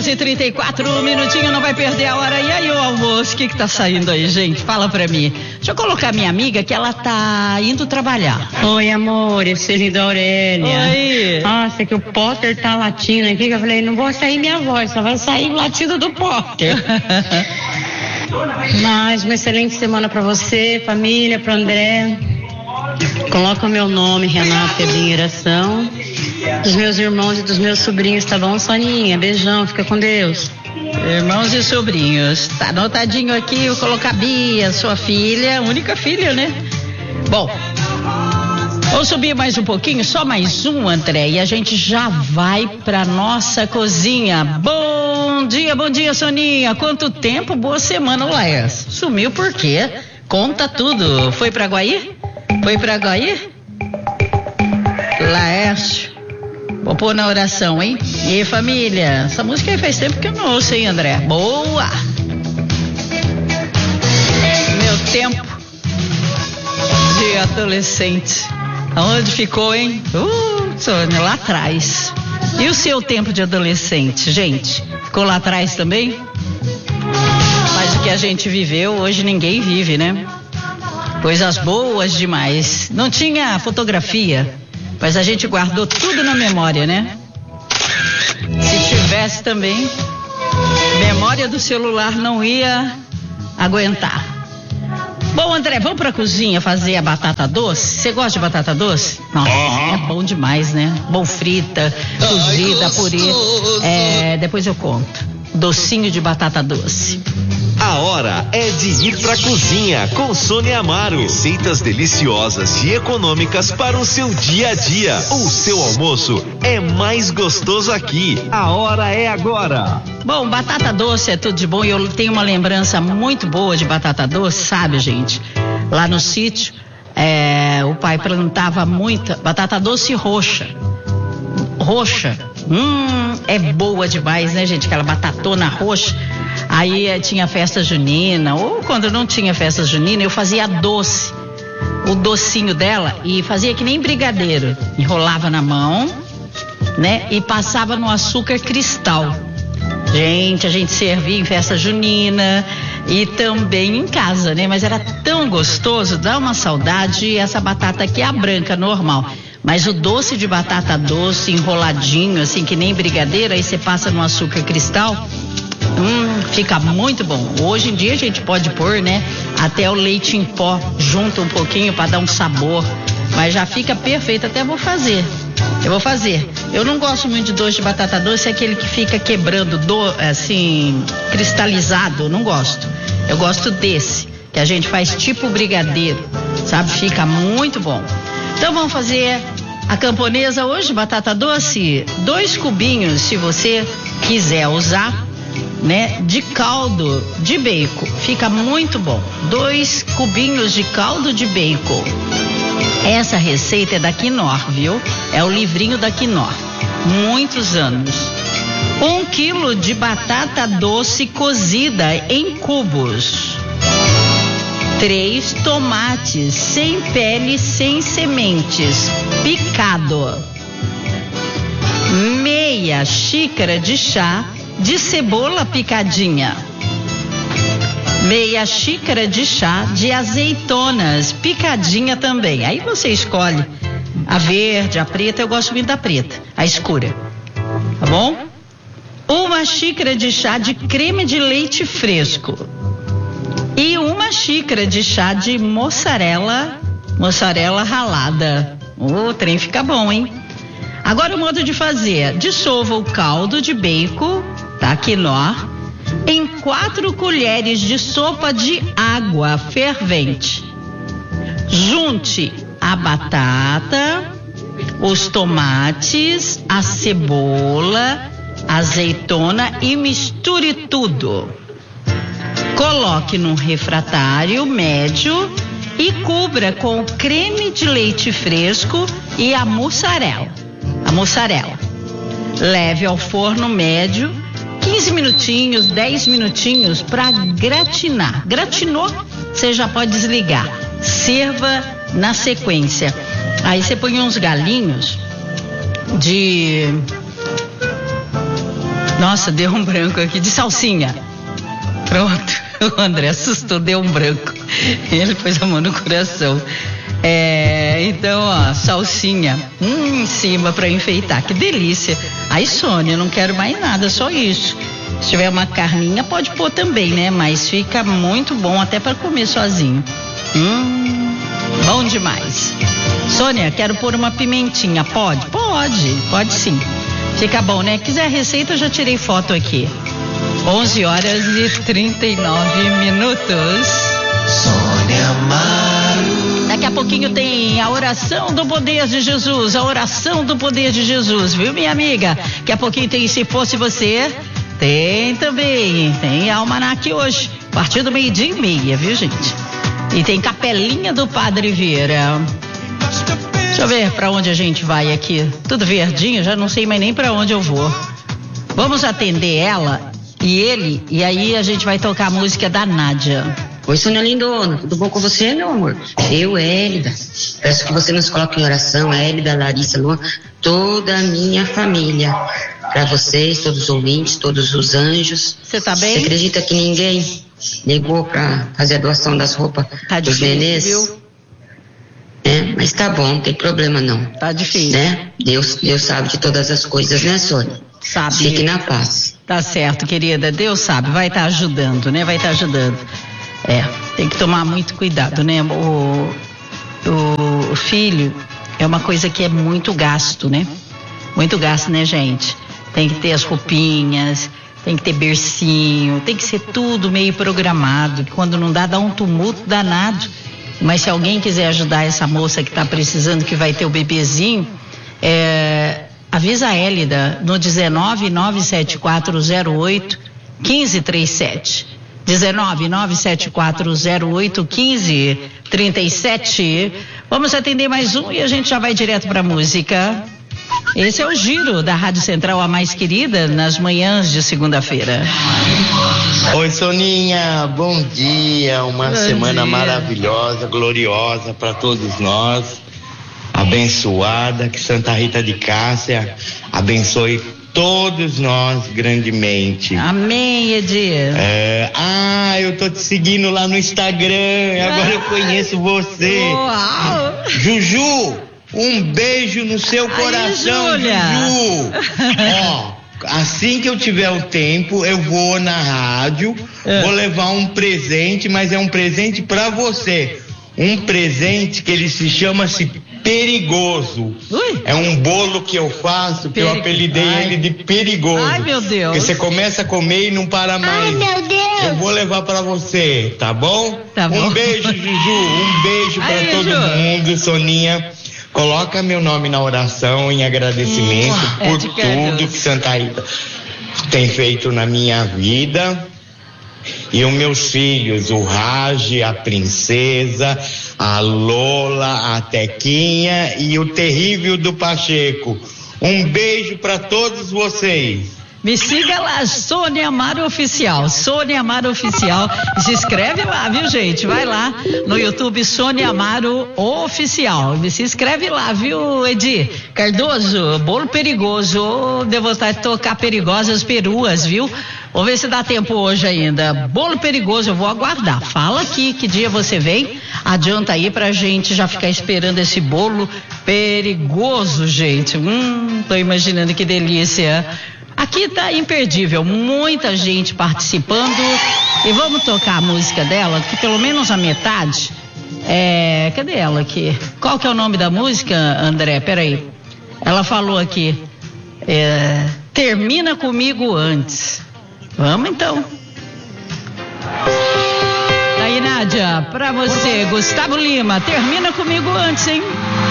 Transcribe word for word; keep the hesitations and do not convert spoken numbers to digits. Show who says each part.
Speaker 1: onze e trinta e quatro, um minutinho, não vai perder a hora. E aí o almoço, o que que tá saindo aí, gente? Fala pra mim. Deixa eu colocar minha amiga que ela tá indo trabalhar.
Speaker 2: Oi, amor, eu sou Linda Aurélia.
Speaker 1: Oi.
Speaker 2: Nossa, que o Potter tá latindo aqui, que eu falei, não vou sair minha voz, só vai sair o latido do Potter. Mas uma excelente semana pra você, família, pro André. Coloca o meu nome, Renata Edinheiração. Dos meus irmãos e dos meus sobrinhos, tá bom, Soninha? Beijão, fica com Deus.
Speaker 1: Irmãos e sobrinhos. Tá anotadinho aqui, eu colocar Bia, sua filha, única filha, né? Bom, vou subir mais um pouquinho, só mais um, André, e a gente já vai pra nossa cozinha. Bom dia, bom dia, Soninha. Quanto tempo, boa semana, Laércio. Sumiu por quê? Conta tudo. Foi pra Guaí? Foi pra Guaí? Laércio. Vou pôr na oração, hein? E família, essa música aí faz tempo que eu não ouço, hein, André? Boa! Meu tempo de adolescente. Aonde ficou, hein? Uh, Sônia, lá atrás. E o seu tempo de adolescente, gente? Ficou lá atrás também? Mas o que a gente viveu, hoje ninguém vive, né? Coisas boas demais. Não tinha fotografia, mas a gente guardou tudo na memória, né? Se tivesse também, memória do celular não ia aguentar. Bom, André, vamos pra cozinha fazer a batata doce? Você gosta de batata doce? Nossa, uhum. É bom demais, né? Bom frita, cozida, purê. É, depois eu conto. Docinho de batata doce.
Speaker 3: A hora é de ir pra cozinha com Sônia Amaro. Receitas deliciosas e econômicas para o seu dia a dia. O seu almoço é mais gostoso aqui. A hora é agora.
Speaker 1: Bom, batata doce é tudo de bom e eu tenho uma lembrança muito boa de batata doce, sabe, gente? Lá no sítio, é, o pai plantava muita batata doce roxa. Roxa. Hum, é boa demais, né, gente? Aquela batatona roxa. Aí eh, tinha festa junina, ou quando não tinha festa junina, eu fazia doce, o docinho dela, e fazia que nem brigadeiro. Enrolava na mão, né? E passava no açúcar cristal. Gente, a gente servia em festa junina e também em casa, né? Mas era tão gostoso, dá uma saudade. E essa batata aqui é a branca, normal. Mas o doce de batata doce, enroladinho, assim, que nem brigadeiro, aí você passa no açúcar cristal, hum, fica muito bom. Hoje em dia a gente pode pôr, né, até o leite em pó junto um pouquinho para dar um sabor, mas já fica perfeito. Até vou fazer, eu vou fazer. Eu não gosto muito de doce de batata doce, é aquele que fica quebrando, do, assim, cristalizado, eu não gosto. Eu gosto desse, que a gente faz tipo brigadeiro, sabe, fica muito bom. Então vamos fazer a camponesa hoje, batata doce, dois cubinhos, se você quiser usar, né, de caldo de bacon, fica muito bom. Dois cubinhos de caldo de bacon. Essa receita é da Knorr, viu? É o livrinho da Knorr. Muitos anos. Um quilo de batata doce cozida em cubos. Três tomates sem pele, sem sementes, picado. Meia xícara de chá de cebola picadinha. Meia xícara de chá de azeitonas picadinha também. Aí você escolhe a verde, a preta. Eu gosto muito da preta, a escura. Tá bom? Uma xícara de chá de creme de leite fresco. E uma xícara de chá de mussarela, mussarela ralada. O trem fica bom, hein? Agora o modo de fazer. Dissolva o caldo de bacon, tá? Knorr, em quatro colheres de sopa de água fervente. Junte a batata, os tomates, a cebola, a azeitona e misture tudo. Coloque num refratário médio e cubra com creme de leite fresco e a mussarela. A mussarela. Leve ao forno médio, quinze minutinhos, dez minutinhos para gratinar. Gratinou, você já pode desligar. Serva na sequência. Aí você põe uns galinhos de Nossa, deu um branco aqui de salsinha. Pronto. O André assustou, deu um branco. Ele pôs a mão no coração. É, então, ó, salsinha hum, em cima para enfeitar. Que delícia. Aí, Sônia, eu não quero mais nada, só isso. Se tiver uma carninha, pode pôr também, né? Mas fica muito bom até para comer sozinho. Hum, bom demais. Sônia, quero pôr uma pimentinha. Pode? Pode, pode sim. Fica bom, né? Quiser receita, eu já tirei foto aqui. onze horas e trinta e nove minutos.
Speaker 3: Sônia Amaro.
Speaker 1: Daqui a pouquinho tem a oração do poder de Jesus, a oração do poder de Jesus, viu, minha amiga? Daqui a pouquinho tem Se Fosse Você, tem também, tem almanaque hoje, a partir do meio-dia e meia, viu, gente? E tem capelinha do Padre Vieira. Deixa eu ver pra onde a gente vai aqui, tudo verdinho, já não sei mais nem pra onde eu vou. Vamos atender ela e ele, e aí a gente vai tocar a música da Nádia.
Speaker 2: Oi, Sônia Lindona, tudo bom com você, meu amor? Eu, Hélida, peço que você nos coloque em oração, Hélida, Larissa, Luan, toda a minha família, para vocês, todos os ouvintes, todos os anjos.
Speaker 1: Você tá bem?
Speaker 2: Você acredita que ninguém ligou para fazer a doação das roupas
Speaker 1: tá
Speaker 2: dos
Speaker 1: difícil,
Speaker 2: nenês?
Speaker 1: viu?
Speaker 2: É, mas tá bom, não tem problema não.
Speaker 1: Tá difícil.
Speaker 2: Né? Deus, Deus sabe de todas as coisas, né, Sônia?
Speaker 1: Sabe.
Speaker 2: Fique na paz.
Speaker 1: Tá certo, querida, Deus sabe, vai estar tá ajudando, né? Vai estar tá ajudando. É, tem que tomar muito cuidado, né? O, o, o filho é uma coisa que é muito gasto, né? Muito gasto, né, gente? Tem que ter as roupinhas, tem que ter bercinho, tem que ser tudo meio programado, que quando não dá, dá um tumulto danado. Mas se alguém quiser ajudar essa moça que está precisando, que vai ter o bebezinho, é, avisa a Hélida no dezenove, nove sete quatro zero oito, um cinco três sete. dezenove, nove sete quatro zero oito, um cinco três sete. Vamos atender mais um e a gente já vai direto para a música. Esse é o Giro da Rádio Central, a mais querida, nas manhãs de segunda-feira.
Speaker 4: Oi, Soninha, bom dia, uma
Speaker 1: bom
Speaker 4: semana
Speaker 1: dia.
Speaker 4: Maravilhosa, gloriosa para todos nós, abençoada, que Santa Rita de Cássia abençoe todos nós grandemente.
Speaker 1: Amém, Edir.
Speaker 4: É, ah, eu tô te seguindo lá no Instagram, agora eu conheço você.
Speaker 1: Uau!
Speaker 4: Juju, um beijo no seu coração,
Speaker 1: Aí, Júlia.
Speaker 4: Juju. Ó, assim que eu tiver o tempo, eu vou na rádio,
Speaker 1: é. vou
Speaker 4: levar um presente, mas é um presente pra você. Um presente que ele se chama-se Perigoso.
Speaker 1: Ui.
Speaker 4: É um bolo que eu faço, que Peri... eu apelidei Ai. ele de Perigoso.
Speaker 1: Ai, meu Deus.
Speaker 4: Porque você começa a comer e não para mais.
Speaker 2: Ai, meu Deus.
Speaker 4: Eu vou levar pra você, tá bom?
Speaker 1: Tá bom.
Speaker 4: Um beijo, Juju. Um beijo pra
Speaker 1: Ai,
Speaker 4: todo
Speaker 1: Ju.
Speaker 4: mundo, Soninha. Coloca meu nome na oração em agradecimento
Speaker 1: hum,
Speaker 4: por
Speaker 1: é
Speaker 4: tudo que Santa Rita tem feito na minha vida. E os meus filhos, o Raj, a Princesa, a Lola, a Tequinha e o terrível do Pacheco. Um beijo para todos vocês.
Speaker 1: Me siga lá, Sônia Amaro Oficial. Sônia Amaro Oficial. Se inscreve lá, viu, gente? Vai lá no YouTube, Sônia Amaro Oficial. Se inscreve lá, viu, Edi? Cardoso, bolo perigoso. Deu vontade de tocar perigosas peruas, viu? Vamos ver se dá tempo hoje ainda. Bolo perigoso, eu vou aguardar. Fala aqui que dia você vem. Adianta aí pra gente já ficar esperando esse bolo perigoso, gente. Hum, tô imaginando que delícia. Aqui tá imperdível, muita gente participando e vamos tocar a música dela, que pelo menos a metade, é, cadê ela aqui? Qual que é o nome da música, André? Peraí, ela falou aqui, é, termina comigo antes. Vamos então. Aí, Nádia, pra você, Gustavo Lima, termina comigo antes, hein?